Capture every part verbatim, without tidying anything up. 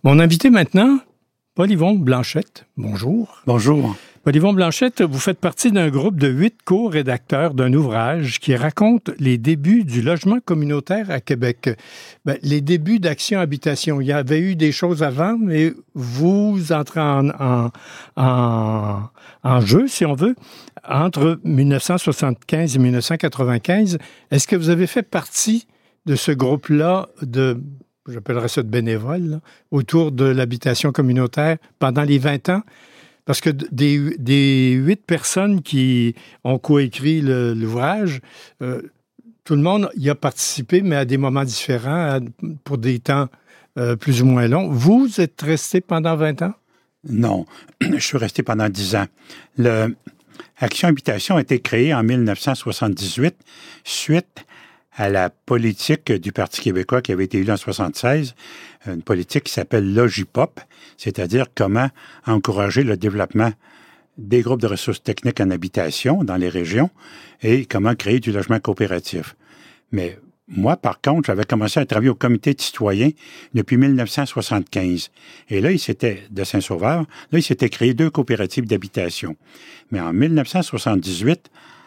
Mon invité maintenant, Paul-Yvon Blanchette. Bonjour. Bonjour. Paul-Yvon Blanchette, vous faites partie d'un groupe de huit co-rédacteurs d'un ouvrage qui raconte les débuts du logement communautaire à Québec. Ben, les débuts d'Action Habitation. Il y avait eu des choses avant, mais vous entrez en, en, en, en jeu, si on veut, entre dix-neuf cent soixante-quinze et dix-neuf cent quatre-vingt-quinze. Est-ce que vous avez fait partie de ce groupe-là de, j'appellerais ça de bénévoles, là, autour de l'habitation communautaire pendant les vingt ans? Parce que des, des huit personnes qui ont coécrit le, l'ouvrage, euh, tout le monde y a participé, mais à des moments différents, à, pour des temps euh, plus ou moins longs. Vous êtes resté pendant vingt ans? Non, je suis resté pendant dix ans. Le, Action Habitation a été créée en dix-neuf cent soixante-dix-huit suite à la politique du Parti québécois qui avait été élu en soixante-seize, une politique qui s'appelle Logipop, c'est-à-dire comment encourager le développement des groupes de ressources techniques en habitation dans les régions et comment créer du logement coopératif. Mais moi, par contre, j'avais commencé à travailler au comité de citoyens depuis dix-neuf cent soixante-quinze. Et là, il s'était, de Saint-Sauveur, là, il s'était créé deux coopératives d'habitation. Mais en dix-neuf cent soixante-dix-huit,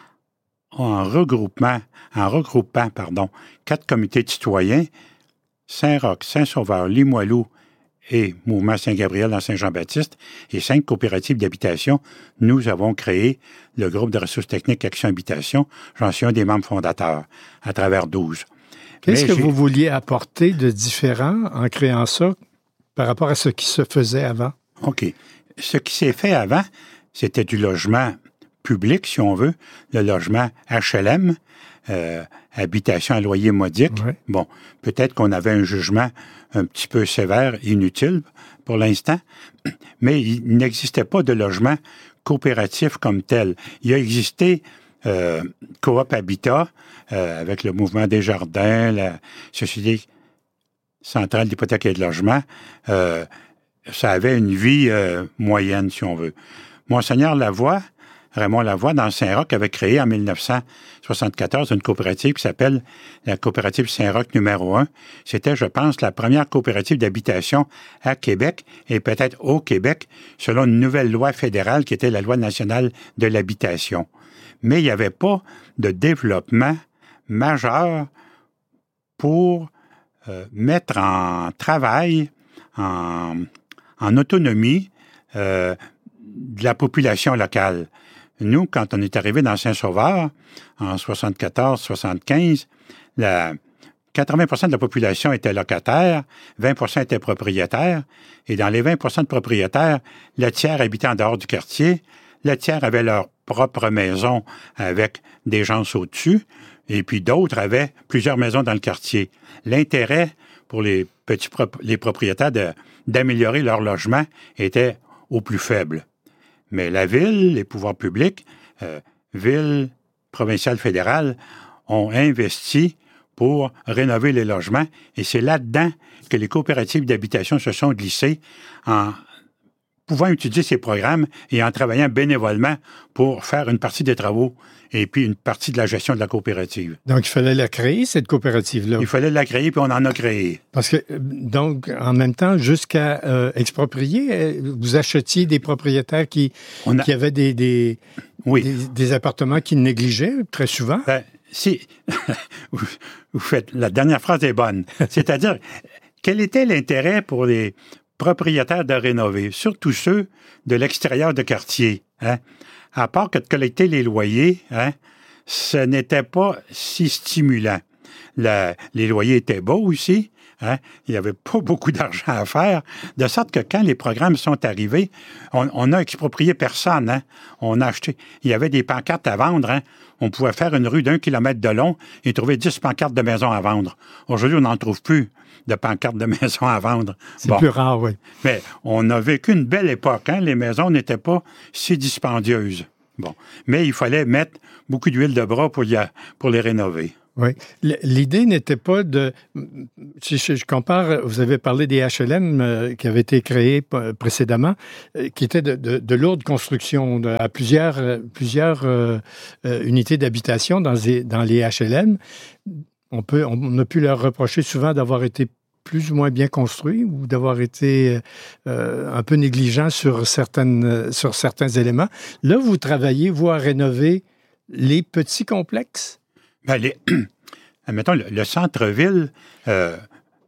en regroupement, en regroupant, pardon, quatre comités de citoyens, Saint-Roch, Saint-Sauveur, Limoilou et Mouvement Saint-Gabriel dans Saint-Jean-Baptiste et cinq coopératives d'habitation, nous avons créé le groupe de ressources techniques Action Habitation. J'en suis un des membres fondateurs, à travers douze. Qu'est-ce Mais que j'ai... vous vouliez apporter de différent en créant ça par rapport à ce qui se faisait avant? OK. Ce qui s'est fait avant, c'était du logement public, si on veut, le logement H L M, euh, habitation à loyer modique. Ouais. Bon, peut-être qu'on avait un jugement un petit peu sévère, inutile pour l'instant, mais il n'existait pas de logement coopératif comme tel. Il a existé euh, Coop Habitat, euh, avec le mouvement Desjardins, la Société centrale d'hypothèque et de logement. Euh, ça avait une vie euh, moyenne, si on veut. Monseigneur Lavoie, Raymond Lavoie, dans Saint-Roch, avait créé en dix-neuf cent soixante-quatorze une coopérative qui s'appelle la coopérative Saint-Roch numéro un. C'était, je pense, la première coopérative d'habitation à Québec et peut-être au Québec, selon une nouvelle loi fédérale qui était la loi nationale de l'habitation. Mais il n'y avait pas de développement majeur pour euh, mettre en travail, en, en autonomie, euh, de la population locale. Nous, quand on est arrivé dans Saint-Sauveur, en soixante-quatorze soixante-quinze, la quatre-vingts pour cent de la population était locataire, vingt pour cent était propriétaire, et dans les vingt pour cent de propriétaires, le tiers habitait en dehors du quartier, le tiers avait leur propre maison avec des gens au-dessus, et puis d'autres avaient plusieurs maisons dans le quartier. L'intérêt pour les petits prop- les propriétaires de, d'améliorer leur logement était au plus faible. Mais la ville, les pouvoirs publics, euh, ville, provinciale, fédérale, ont investi pour rénover les logements. Et c'est là-dedans que les coopératives d'habitation se sont glissées en pouvant utiliser ces programmes et en travaillant bénévolement pour faire une partie des travaux et puis une partie de la gestion de la coopérative. Donc, il fallait la créer, cette coopérative-là? Il fallait la créer, puis on en a créé. Parce que, donc, en même temps, jusqu'à euh, exproprier, vous achetiez des propriétaires qui, On a... qui avaient des, des, oui. des, des appartements qu'ils négligeaient très souvent? Ben, si... vous faites... La dernière phrase est bonne. C'est-à-dire, quel était l'intérêt pour les propriétaires de rénover, surtout ceux de l'extérieur de quartier, hein? À part que de collecter les loyers, hein, ce n'était pas si stimulant. Le, les loyers étaient bas aussi, hein, il n'y avait pas beaucoup d'argent à faire, de sorte que quand les programmes sont arrivés, on, on a exproprié personne, hein, on a acheté, il y avait des pancartes à vendre, hein, on pouvait faire une rue d'un kilomètre de long et trouver dix pancartes de maisons à vendre. Aujourd'hui, on n'en trouve plus de pancartes de maisons à vendre. C'est bon. Plus rare, oui. Mais on a vécu une belle époque, hein? Les maisons n'étaient pas si dispendieuses. Bon. Mais il fallait mettre beaucoup d'huile de bras pour, y a, pour les rénover. Oui. L'idée n'était pas de... Si je compare, vous avez parlé des H L M euh, qui avaient été créés p- précédemment, euh, qui étaient de, de, de lourdes constructions de, à plusieurs, euh, plusieurs euh, euh, unités d'habitation dans les, dans les H L M. On, peut, on a pu leur reprocher souvent d'avoir été plus ou moins bien construit ou d'avoir été euh, un peu négligent sur, certaines, sur certains éléments. Là, vous travaillez, vous, à rénover les petits complexes? Bien, les, admettons, le, le centre-ville, euh,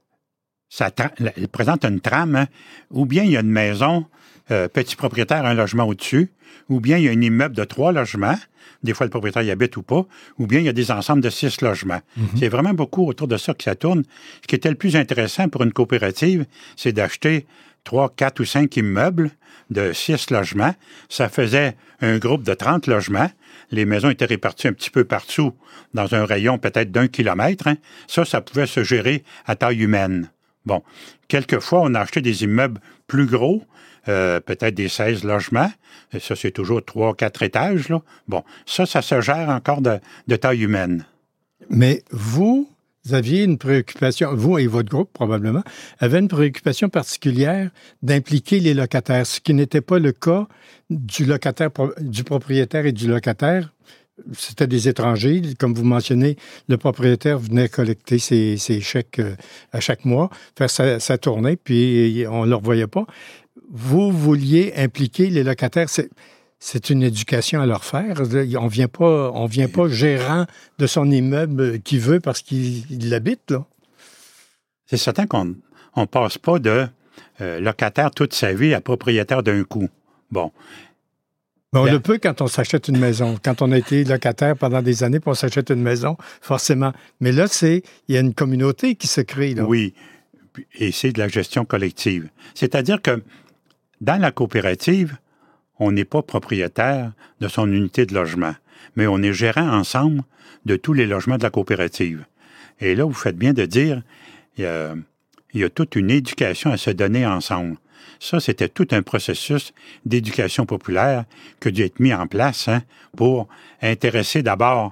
ça tra- il présente une trame, hein, ou bien il y a une maison, euh, petit propriétaire, un logement au-dessus, ou bien il y a un immeuble de trois logements, des fois le propriétaire y habite ou pas, ou bien il y a des ensembles de six logements. Mm-hmm. C'est vraiment beaucoup autour de ça que ça tourne. Ce qui était le plus intéressant pour une coopérative, c'est d'acheter trois, quatre ou cinq immeubles de six logements. Ça faisait un groupe de trente logements. Les maisons étaient réparties un petit peu partout, dans un rayon peut-être d'un kilomètre. Hein. Ça, ça pouvait se gérer à taille humaine. Bon, quelquefois, on a acheté des immeubles plus gros, euh, peut-être des seize logements. Et ça, c'est toujours trois, quatre étages, là. Bon, ça, ça se gère encore de, de taille humaine. Mais vous, vous aviez une préoccupation, vous et votre groupe probablement, avaient une préoccupation particulière d'impliquer les locataires, ce qui n'était pas le cas du locataire, du propriétaire et du locataire. C'était des étrangers. Comme vous mentionnez, le propriétaire venait collecter ses, ses chèques à chaque mois, faire sa, sa tournée, puis on ne le revoyait pas. Vous vouliez impliquer les locataires. C'est, c'est une éducation à leur faire. On ne vient pas, on vient pas gérant de son immeuble qui veut parce qu'il il l'habite, là. C'est certain qu'on ne passe pas de euh, locataire toute sa vie à propriétaire d'un coup. Bon. Mais on le peut quand on s'achète une maison. Quand on a été locataire pendant des années, puis on s'achète une maison, forcément. Mais là, c'est il y a une communauté qui se crée, là. Oui, et c'est de la gestion collective. C'est-à-dire que dans la coopérative, on n'est pas propriétaire de son unité de logement, mais on est gérant ensemble de tous les logements de la coopérative. Et là, vous faites bien de dire, il y a, il y a toute une éducation à se donner ensemble. Ça, c'était tout un processus d'éducation populaire qui a dû être mis en place, hein, pour intéresser d'abord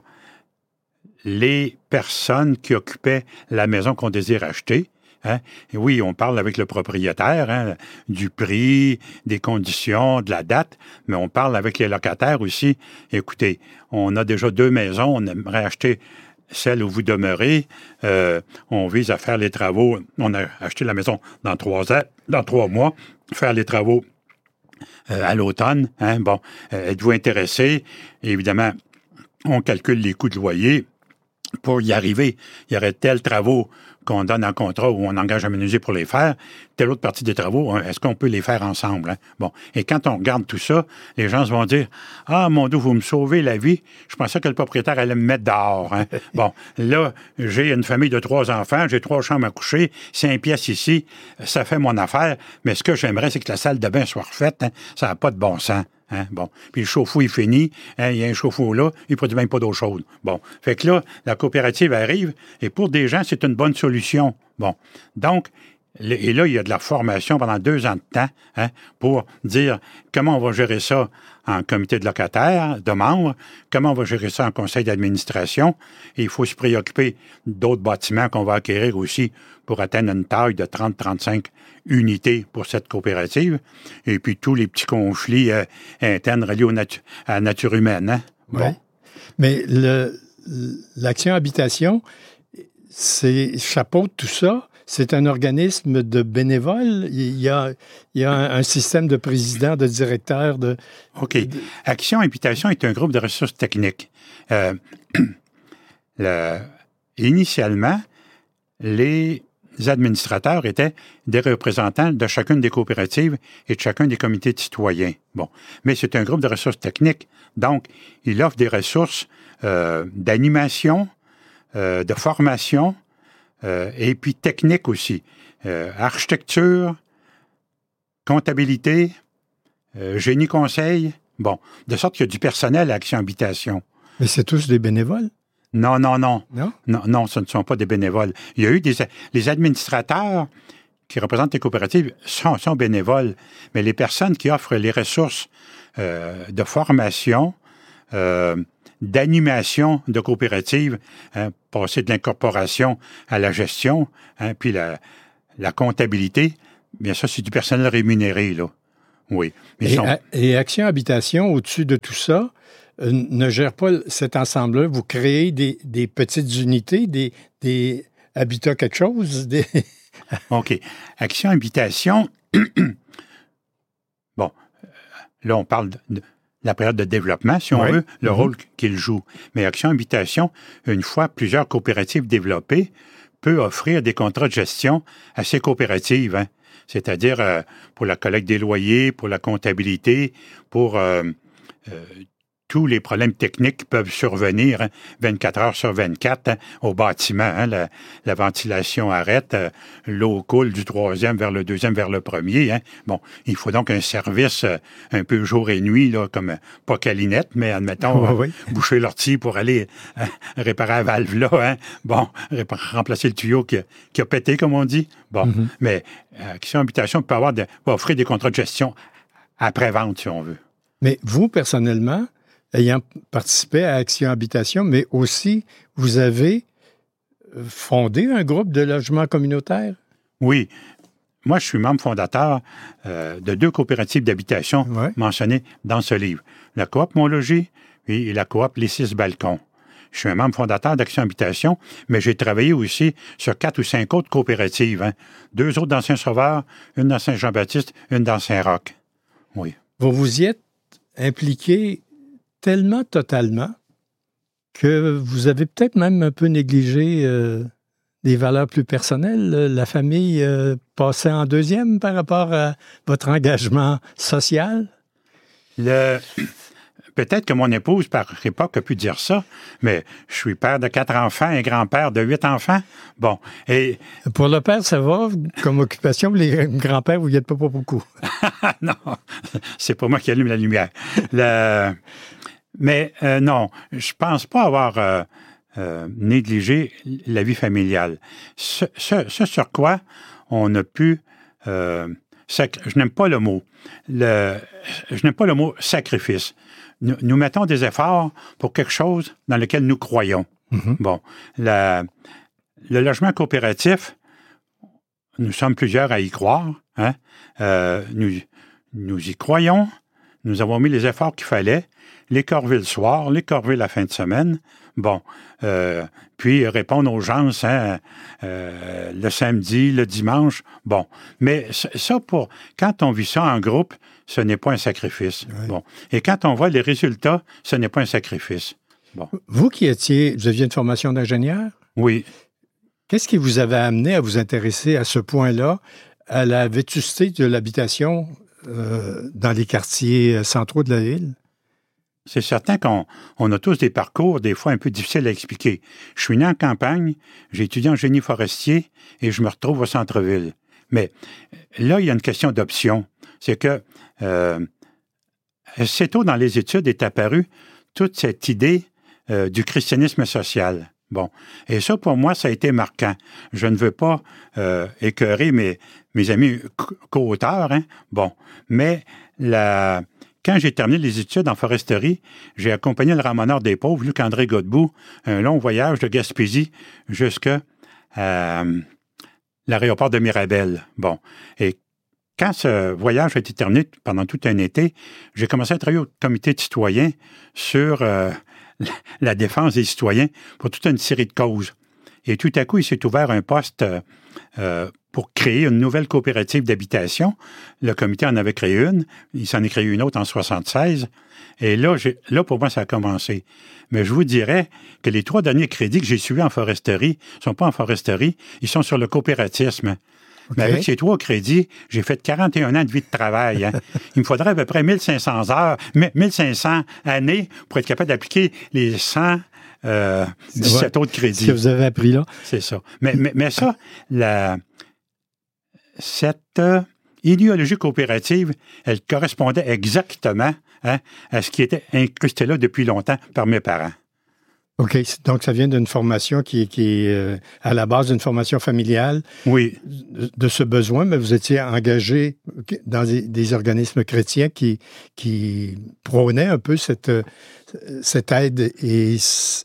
les personnes qui occupaient la maison qu'on désire acheter. Hein? Et oui, on parle avec le propriétaire, hein, du prix, des conditions, de la date, mais on parle avec les locataires aussi. Écoutez, on a déjà deux maisons, on aimerait acheter celle où vous demeurez. Euh, on vise à faire les travaux. On a acheté la maison dans trois ans, dans trois mois, faire les travaux euh, à l'automne. Hein? Bon, euh, êtes-vous intéressé? Et évidemment, on calcule les coûts de loyer. Pour y arriver, il y aurait tels travaux qu'on donne en contrat ou on engage un menuisier pour les faire, telle autre partie des travaux, hein, est-ce qu'on peut les faire ensemble? Hein? Bon, et quand on regarde tout ça, les gens vont dire « Ah, mon Dieu, vous me sauvez la vie. Je pensais que le propriétaire allait me mettre dehors. Hein? » Bon, là, j'ai une famille de trois enfants, j'ai trois chambres à coucher, cinq pièces ici, ça fait mon affaire, mais ce que j'aimerais, c'est que la salle de bain soit refaite. Hein? Ça n'a pas de bon sens. Hein, bon. Puis le chauffe-eau, il finit. Hein, il y a un chauffe-eau là, il produit même pas d'eau chaude. Bon. Fait que là, la coopérative arrive, et pour des gens, c'est une bonne solution. Bon. Donc, et là, il y a de la formation pendant deux ans de temps, hein, pour dire comment on va gérer ça en comité de locataires, de membres, comment on va gérer ça en conseil d'administration. Et il faut se préoccuper d'autres bâtiments qu'on va acquérir aussi pour atteindre une taille de trente à trente-cinq unités pour cette coopérative. Et puis tous les petits conflits euh, internes reliés au natu- à la nature humaine. Hein? Bon. Ouais. Mais le, l'Action Habitation, c'est chapeau de tout ça. C'est un organisme de bénévoles. Il y a, il y a un, un système de président, de directeur. De, OK. De... Action Habitation est un groupe de ressources techniques. Euh, le, initialement, les administrateurs étaient des représentants de chacune des coopératives et de chacun des comités de citoyens. Bon. Mais c'est un groupe de ressources techniques. Donc, il offre des ressources euh, d'animation, euh, de formation, Euh, et puis technique aussi. Euh, architecture, comptabilité, euh, génie conseil. Bon, de sorte qu'il y a du personnel à Action Habitation. Mais c'est tous des bénévoles? Non, non, non. Non? Non, non, ce ne sont pas des bénévoles. Il y a eu des... Les administrateurs qui représentent les coopératives sont, sont bénévoles, mais les personnes qui offrent les ressources euh, de formation, euh, d'animation de coopératives, hein, passer de l'incorporation à la gestion, hein, puis la, la comptabilité, bien ça, c'est du personnel rémunéré, là. Oui. Mais et, sont... a, et Action Habitation, au-dessus de tout ça, euh, ne gère pas cet ensemble-là. Vous créez des, des petites unités, des, des habitats quelque chose, des... OK. Action Habitation, bon, là, on parle de, de la période de développement, si on oui. veut, le mm-hmm. rôle qu'il joue. Mais Action Habitation, une fois plusieurs coopératives développées, peut offrir des contrats de gestion à ces coopératives, hein? C'est-à-dire euh, pour la collecte des loyers, pour la comptabilité, pour euh, euh, tous les problèmes techniques qui peuvent survenir hein, vingt-quatre heures sur vingt-quatre hein, au bâtiment. Hein, la, la ventilation arrête, euh, l'eau coule du troisième vers le deuxième, vers le premier. Hein. Bon, il faut donc un service euh, un peu jour et nuit, là, comme euh, pas câlinette, mais admettons, oui, euh, oui. boucher l'ortie pour aller euh, réparer la valve là. Hein. Bon, remplacer le tuyau qui a, qui a pété, comme on dit. Bon, mm-hmm. mais euh, Action Habitation peut, avoir de, peut offrir des contrats de gestion après-vente, si on veut. Mais vous, personnellement, ayant participé à Action Habitation, mais aussi, vous avez fondé un groupe de logement communautaire? Oui. Moi, je suis membre fondateur euh, de deux coopératives d'habitation ouais. mentionnées dans ce livre. La coop Mon Logis et la coop Les Six Balcons. Je suis un membre fondateur d'Action Habitation, mais j'ai travaillé aussi sur quatre ou cinq autres coopératives. Hein. Deux autres dans Saint-Sauveur, une dans Saint-Jean-Baptiste, une dans Saint-Roch. Oui. Vous vous y êtes impliqué tellement totalement que vous avez peut-être même un peu négligé euh, des valeurs plus personnelles. La famille euh, passait en deuxième par rapport à votre engagement social? Le... Peut-être que mon épouse, par époque, a pu dire ça, mais je suis père de quatre enfants et grand-père de huit enfants. Bon, et... Pour le père, ça va comme occupation, les grands-pères, vous n'y êtes pas pour beaucoup. Non, c'est pas moi qui allume la lumière. Le... Mais euh, non, je pense pas avoir euh, euh, négligé la vie familiale. Ce, ce, ce sur quoi on a pu... Euh, sac... Je n'aime pas le mot. Le... Je n'aime pas le mot sacrifice. Nous, nous mettons des efforts pour quelque chose dans lequel nous croyons. Mm-hmm. Bon, la... le logement coopératif, nous sommes plusieurs à y croire. Hein? Euh, nous, nous y croyons. Nous avons mis les efforts qu'il fallait. Les corvées le soir, les corvées la fin de semaine. Bon, euh, puis répondre aux gens hein, euh, le samedi, le dimanche. Bon, mais ça, pour quand on vit ça en groupe, ce n'est pas un sacrifice. Oui. Bon, et quand on voit les résultats, ce n'est pas un sacrifice. Bon. Vous qui étiez, vous aviez une formation d'ingénieur? Oui. Qu'est-ce qui vous avait amené à vous intéresser à ce point-là, à la vétusté de l'habitation euh, dans les quartiers centraux de la ville? C'est certain qu'on on a tous des parcours, des fois un peu difficiles à expliquer. Je suis né en campagne, j'ai étudié en génie forestier et je me retrouve au centre-ville. Mais là, il y a une question d'option. C'est que euh, assez tôt dans les études est apparue toute cette idée euh, du christianisme social. Bon. Et ça, pour moi, ça a été marquant. Je ne veux pas euh, écœurer mes, mes amis co-auteurs, hein? Bon. Mais la... Quand j'ai terminé les études en foresterie, j'ai accompagné le ramoneur des pauvres, Luc-André Godbout, un long voyage de Gaspésie jusqu'à euh, l'aéroport de Mirabel. Bon. Et quand ce voyage a été terminé pendant tout un été, j'ai commencé à travailler au comité de citoyens sur euh, la défense des citoyens pour toute une série de causes. Et tout à coup, il s'est ouvert un poste euh, euh, pour créer une nouvelle coopérative d'habitation. Le comité en avait créé une. Il s'en est créé une autre en soixante-seize. Et là, j'ai, là, pour moi, ça a commencé. Mais je vous dirais que les trois derniers crédits que j'ai suivis en foresterie ne sont pas en foresterie, ils sont sur le coopératisme. Okay. Mais avec ces trois crédits, j'ai fait quarante et un ans de vie de travail. Hein. Il me faudrait à peu près mille cinq cents heures, mille cinq cents années pour être capable d'appliquer les cent euh, dix-sept autres crédits. Ce que vous avez appris là. C'est ça. Mais, mais, mais ça, la... cette euh, idéologie coopérative, elle correspondait exactement hein, à ce qui était incrusté là depuis longtemps par mes parents. OK. Donc, ça vient d'une formation qui, qui est euh, à la base d'une formation familiale. Oui. De, de ce besoin, mais vous étiez engagé dans des, des organismes chrétiens qui, qui prônaient un peu cette, cette aide et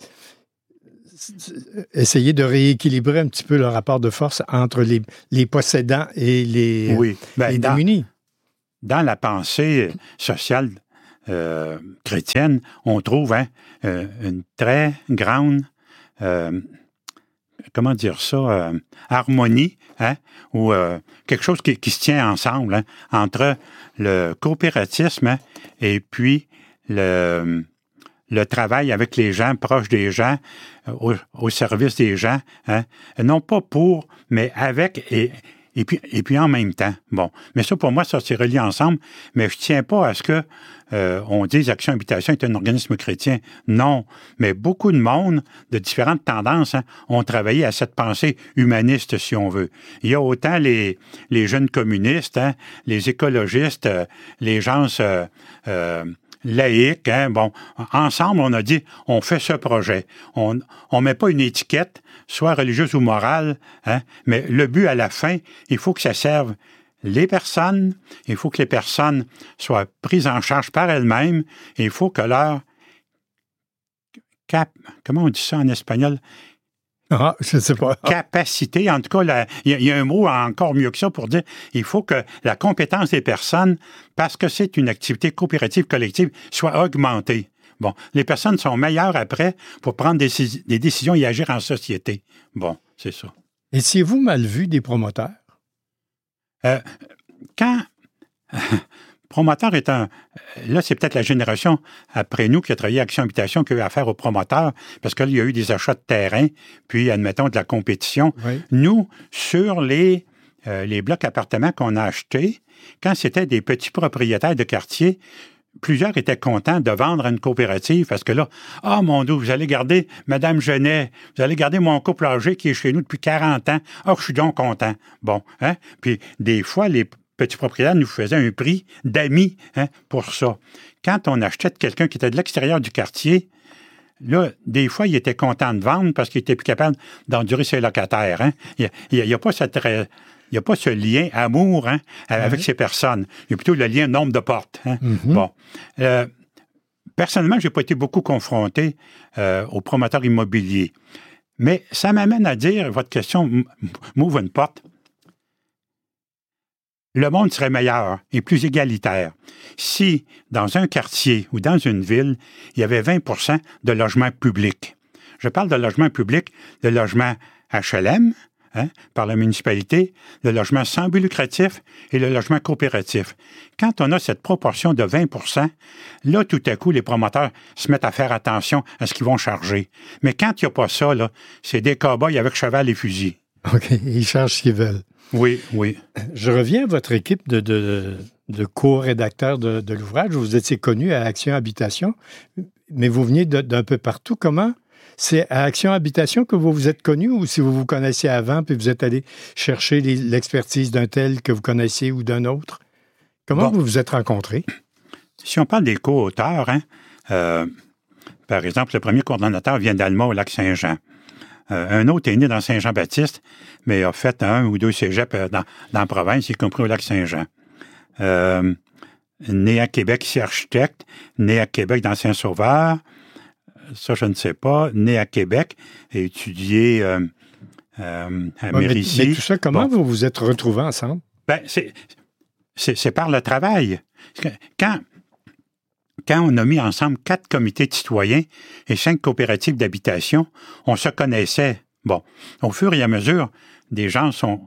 essayer de rééquilibrer un petit peu le rapport de force entre les, les possédants et les, oui. ben, les dans, démunis. Dans la pensée sociale euh, chrétienne, on trouve hein, euh, une très grande euh, comment dire ça, euh, harmonie, hein, ou euh, quelque chose qui, qui se tient ensemble, hein, entre le coopératisme, hein, et puis le, le travail avec les gens, proche des gens, au, au service des gens, hein, non pas pour, mais avec et Et puis, et puis en même temps. Bon. Mais ça, pour moi, ça s'est relié ensemble. Mais je ne tiens pas à ce que euh, on dise Action Habitation est un organisme chrétien. Non. Mais beaucoup de monde, de différentes tendances, hein, ont travaillé à cette pensée humaniste, si on veut. Il y a autant les, les jeunes communistes, hein, les écologistes, euh, les gens euh, euh, laïques. Hein, bon, ensemble, on a dit, on fait ce projet. On ne met pas une étiquette, soit religieuse ou morale, hein, mais le but à la fin, il faut que ça serve les personnes, il faut que les personnes soient prises en charge par elles-mêmes, et il faut que leur cap, comment on dit ça en espagnol? Ah, je ne sais pas. Capacité, en tout cas, il y, y a un mot encore mieux que ça pour dire il faut que la compétence des personnes, parce que c'est une activité coopérative collective, soit augmentée. Bon, les personnes sont meilleures après pour prendre des, des décisions et agir en société. Bon, c'est ça. Étiez-vous mal vu des promoteurs? Euh, quand... promoteur est un... Là, c'est peut-être la génération après nous qui a travaillé à Action Habitation qui a eu affaire aux promoteurs, parce qu'il y a eu des achats de terrain, puis, admettons, de la compétition. Oui. Nous, sur les, euh, les blocs appartements qu'on a achetés, quand c'était des petits propriétaires de quartier, plusieurs étaient contents de vendre à une coopérative parce que là, ah, oh, mon Dieu, vous allez garder Mme Genet, vous allez garder mon couple âgé qui est chez nous depuis quarante ans. Ah, oh, je suis donc content. Bon, hein? Puis, des fois, les petits propriétaires nous faisaient un prix d'amis, hein, pour ça. Quand on achetait de quelqu'un qui était de l'extérieur du quartier, là, des fois, il était content de vendre parce qu'il était plus capable d'endurer ses locataires. Hein? Il n'y a, a pas cette... Il n'y a pas ce lien amour, hein, avec oui. ces personnes. Il y a plutôt le lien nombre de portes. Hein. Mm-hmm. Bon. Euh, personnellement, je n'ai pas été beaucoup confronté euh, aux promoteurs immobiliers. Mais ça m'amène à dire, votre question m'ouvre une porte. Le monde serait meilleur et plus égalitaire si, dans un quartier ou dans une ville, il y avait vingt pour cent de logements publics. Je parle de logements publics, de logements H L M, Hein, par la municipalité, le logement sans but lucratif et le logement coopératif. Quand on a cette proportion de vingt pour cent, là, tout à coup, les promoteurs se mettent à faire attention à ce qu'ils vont charger. Mais quand il n'y a pas ça, là, c'est des cow-boys avec cheval et fusil. OK, ils chargent ce qu'ils veulent. Oui, oui. Je reviens à votre équipe de, de, de co-rédacteurs de, de l'ouvrage. Vous étiez connu à Action Habitation, mais vous veniez de, d'un peu partout. Comment? C'est à Action Habitation que vous vous êtes connu ou si vous vous connaissiez avant puis vous êtes allé chercher les, l'expertise d'un tel que vous connaissiez ou d'un autre? Comment bon. vous vous êtes rencontrés? Si on parle des co-auteurs, hein, euh, par exemple, le premier coordonnateur vient d'Alma au Lac-Saint-Jean. Euh, un autre est né dans Saint-Jean-Baptiste, mais a fait un ou deux cégeps dans, dans la province, y compris au Lac-Saint-Jean. Euh, né à Québec, ici architecte, né à Québec dans Saint-Sauveur, ça, je ne sais pas, né à Québec, et étudié euh, euh, à ouais, Mérici. Mais, mais tout ça, comment bon. vous vous êtes retrouvés ensemble? Ben, c'est, c'est, c'est par le travail. Quand, quand on a mis ensemble quatre comités de citoyens et cinq coopératives d'habitation, on se connaissait. Bon, au fur et à mesure, des gens sont,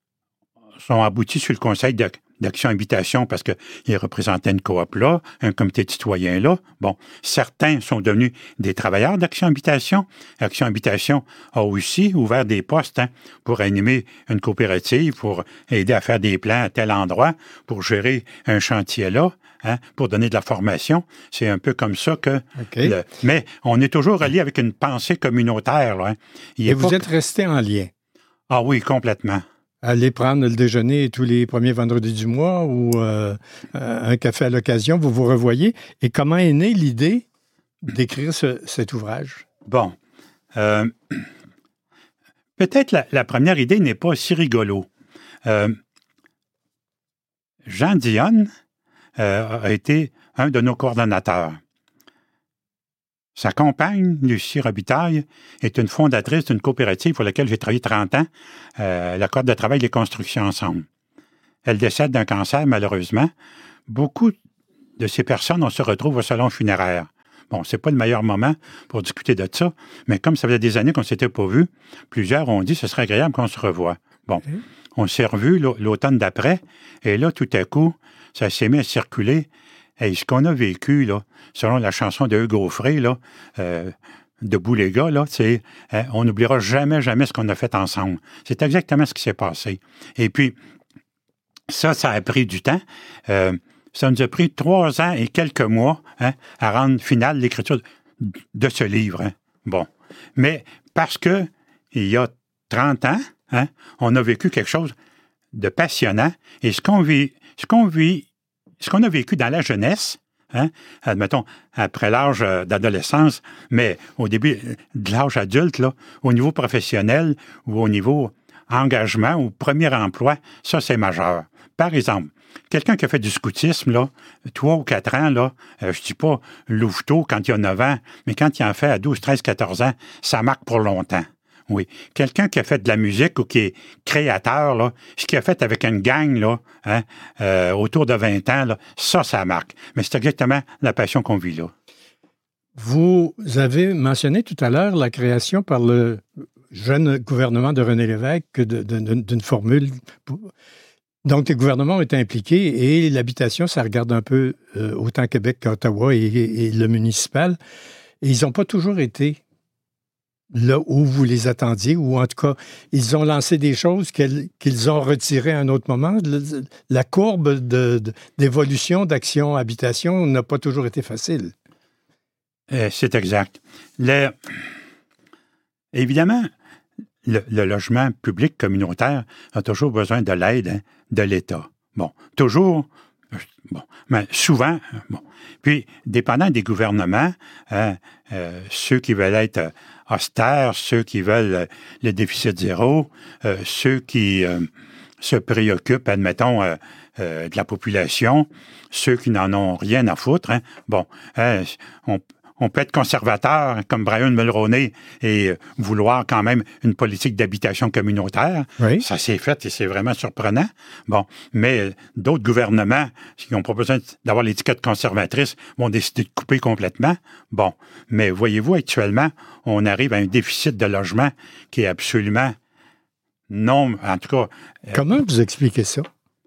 sont aboutis sur le conseil de d'Action Habitation parce qu'ils représentaient une coop là, un comité de citoyens là. Bon, certains sont devenus des travailleurs d'Action Habitation. Action Habitation a aussi ouvert des postes, hein, pour animer une coopérative, pour aider à faire des plans à tel endroit, pour gérer un chantier là, hein, pour donner de la formation. C'est un peu comme ça que... Okay. Le, mais on est toujours relié avec une pensée communautaire. Là, hein. Et vous pas... êtes resté en lien? Ah oui, complètement. Aller prendre le déjeuner tous les premiers vendredis du mois ou euh, un café à l'occasion, vous vous revoyez. Et comment est née l'idée d'écrire ce, cet ouvrage? Bon, euh, peut-être la, la première idée n'est pas si rigolo. Euh, Jean Dionne euh, a été un de nos coordonnateurs. Sa compagne, Lucie Robitaille, est une fondatrice d'une coopérative pour laquelle j'ai travaillé trente ans, euh, la Coop de travail des constructions ensemble. Elle décède d'un cancer, malheureusement. Beaucoup de ces personnes, on se retrouve au salon funéraire. Bon, c'est pas le meilleur moment pour discuter de ça, mais comme ça faisait des années qu'on ne s'était pas vus, plusieurs ont dit que ce serait agréable qu'on se revoie. Bon, mmh. on s'est revus l'automne d'après, et là, tout à coup, ça s'est mis à circuler. Et ce qu'on a vécu, là, selon la chanson de Hugo Frey, là, euh, Debout les gars, là, c'est, hein, on n'oubliera jamais, jamais ce qu'on a fait ensemble. C'est exactement ce qui s'est passé. Et puis, ça, ça a pris du temps. Euh, ça nous a pris trois ans et quelques mois hein, à rendre finale l'écriture de ce livre. Hein. Bon. Mais parce que il y a trente ans, hein, on a vécu quelque chose de passionnant. Et ce qu'on vit, ce qu'on vit, ce qu'on a vécu dans la jeunesse, hein, admettons, après l'âge d'adolescence, mais au début de l'âge adulte, là, au niveau professionnel ou au niveau engagement ou premier emploi, ça, c'est majeur. Par exemple, quelqu'un qui a fait du scoutisme, là, trois ou quatre ans, là, euh, je dis pas louveteau quand il a neuf ans, mais quand il en fait à douze, treize, quatorze ans, ça marque pour longtemps. Oui. Quelqu'un qui a fait de la musique ou qui est créateur, là, ce qu'il a fait avec une gang, là, hein, euh, autour de vingt ans, là, ça, ça marque. Mais c'est exactement la passion qu'on vit là. Vous avez mentionné tout à l'heure la création par le jeune gouvernement de René Lévesque de, de, de, d'une formule. Donc, les gouvernements ont été impliqués et l'habitation, ça regarde un peu euh, autant Québec qu'Ottawa et, et, et le municipal. Et ils n'ont pas toujours été là où vous les attendiez, ou en tout cas, ils ont lancé des choses qu'ils, qu'ils ont retirées à un autre moment. Le, la courbe de, de, d'évolution d'Action Habitation n'a pas toujours été facile. Euh, c'est exact. Le, évidemment, le, le logement public communautaire a toujours besoin de l'aide hein, de l'État. Bon, toujours, bon, mais souvent, bon. Puis, dépendant des gouvernements, hein, euh, ceux qui veulent être austères, ceux qui veulent euh, le déficit zéro, euh, ceux qui euh, se préoccupent, admettons, euh, euh, de la population, ceux qui n'en ont rien à foutre. Hein. Bon, hein, on, on peut être conservateur, comme Brian Mulroney, et vouloir quand même une politique d'habitation communautaire. Oui. Ça s'est fait et c'est vraiment surprenant. Bon, mais d'autres gouvernements qui n'ont pas besoin d'avoir l'étiquette conservatrice vont décider de couper complètement. Bon, mais voyez-vous, actuellement, on arrive à un déficit de logement qui est absolument non... En tout cas... Comment vous expliquez ça?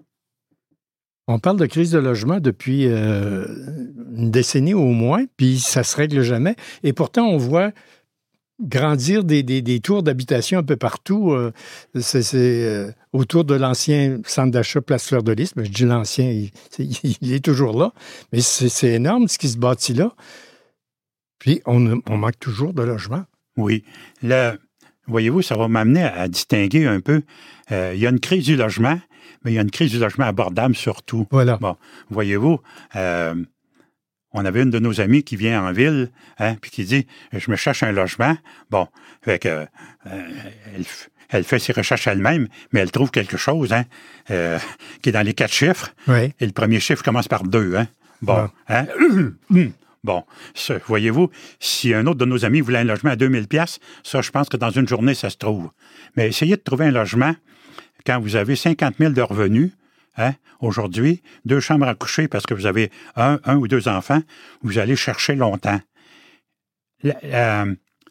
On parle de crise de logement depuis euh, une décennie au moins, puis ça se règle jamais. Et pourtant, on voit grandir des, des, des tours d'habitation un peu partout. Euh, c'est, c'est euh, autour de l'ancien centre d'achat Place Fleur de Lys. Ben, je dis l'ancien, il, il est toujours là. Mais c'est, c'est énorme ce qui se bâtit là. Puis, on, on manque toujours de logement. Oui. Le, voyez-vous, ça va m'amener à distinguer un peu. Euh, il y a une crise du logement, mais il y a une crise du logement abordable surtout. Voilà. Bon, voyez-vous, euh, on avait une de nos amies qui vient en ville, hein, puis qui dit « Je me cherche un logement. » Bon, fait que, euh, elle, elle fait ses recherches elle-même, mais elle trouve quelque chose, hein, euh, qui est dans les quatre chiffres. Oui. Et le premier chiffre commence par deux, hein. Bon, ah. hein? Bon, ça, voyez-vous, si un autre de nos amis voulait un logement à deux mille dollars, ça, je pense que dans une journée, ça se trouve. Mais essayez de trouver un logement quand vous avez cinquante mille de revenus, hein, aujourd'hui, deux chambres à coucher parce que vous avez un, un ou deux enfants, vous allez chercher longtemps. La, la,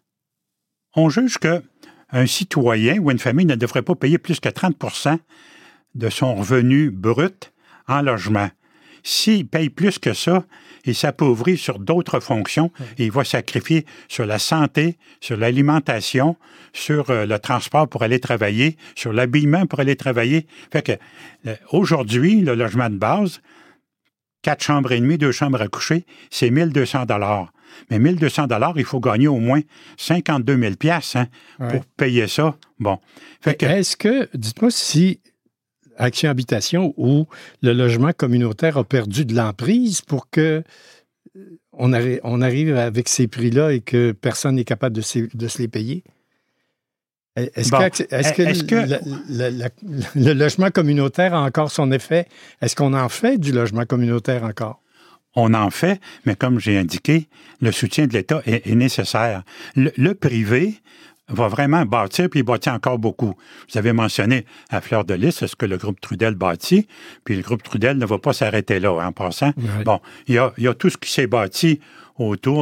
on juge qu'un citoyen ou une famille ne devrait pas payer plus que trente pour cent de son revenu brut en logement. S'il paye plus que ça, il s'appauvrit sur d'autres fonctions et il va sacrifier sur la santé, sur l'alimentation, sur euh, le transport pour aller travailler, sur l'habillement pour aller travailler. Fait que euh, aujourd'hui, le logement de base, quatre chambres et demie, deux chambres à coucher, c'est mille deux cents dollars. Mais mille deux cents dollars, il faut gagner au moins cinquante-deux mille dollars hein, ouais. pour payer ça. Bon. Fait que, est-ce que, dites-moi si Action Habitation ou le logement communautaire a perdu de l'emprise pour que on, arri- on arrive avec ces prix-là et que personne n'est capable de, se, de se les payer? Est-ce bon. que, est-ce que, est-ce que... Le, le, le, le logement communautaire a encore son effet? Est-ce qu'on en fait du logement communautaire encore? On en fait, mais comme j'ai indiqué, le soutien de l'État est, est nécessaire. Le, le privé va vraiment bâtir, puis il bâtit encore beaucoup. Vous avez mentionné à Fleur de Lys, ce que le groupe Trudel bâtit, puis le groupe Trudel ne va pas s'arrêter là, en passant. Oui. Bon, il y a, il y a tout ce qui s'est bâti autour